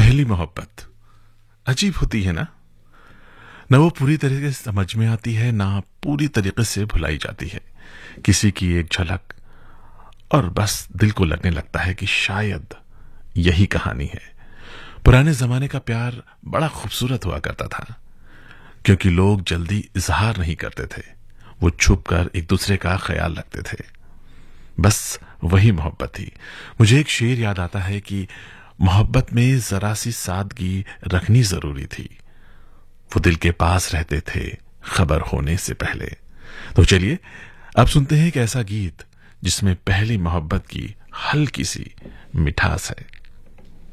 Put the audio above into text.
पहली मोहब्बत अजीब होती है ना। न वो पूरी तरीके से समझ में आती है, ना पूरी तरीके से भुलाई जाती है। किसी की एक झलक और बस दिल को लगने लगता है कि शायद यही कहानी है। पुराने जमाने का प्यार बड़ा खूबसूरत हुआ करता था, क्योंकि लोग जल्दी इजहार नहीं करते थे। वो छुप कर एक दूसरे का ख्याल रखते थे। बस वही मोहब्बत थी। मुझे एक शेर याद आता है कि मोहब्बत में जरा सी सादगी रखनी जरूरी थी। वो दिल के पास रहते थे खबर होने से पहले। तो चलिए अब सुनते हैं एक ऐसा गीत जिसमें पहली मोहब्बत की हल्की सी मिठास है।